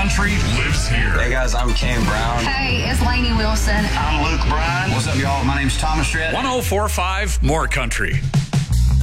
country lives here. Hey guys, I'm Kane Brown. Hey, it's Lainey Wilson. I'm Luke Bryan. What's up, y'all? My name's Thomas Shred. 104.5 More Country.